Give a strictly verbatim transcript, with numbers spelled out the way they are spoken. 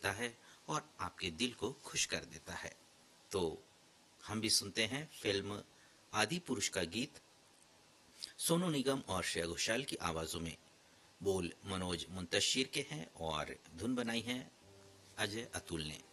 देता है और आपके दिल को खुश कर देता है। तो हम भी सुनते हैं फिल्म आदि पुरुष का गीत सोनू निगम और श्रेया घोषाल की आवाजों में। बोल मनोज मुंतशिर के हैं और धुन बनाई है अजय अतुल ने।